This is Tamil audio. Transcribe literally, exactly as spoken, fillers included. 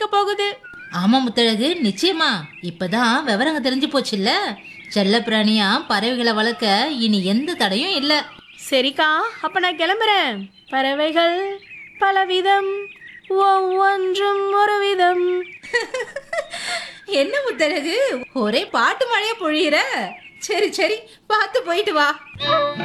இருக்க போகுது. ஆமா முத்தழகு, நிச்சயமா. இப்பதான் விவரங்க தெரிஞ்சு போச்சுல்ல. செல்ல பிராணியா பறவைகளை வளர்க்க இனி எந்த தடையும் இல்ல. சரிக்கா, அப்ப நான் கிளம்புறேன். பறவைகள் பலவிதம், ஒவ்வொன்றும் ஒரு விதம். என்ன முத்தழகு, ஒரே பாட்டு மழையா பொழியிற. சரி சரி, பார்த்து போயிட்டு வா.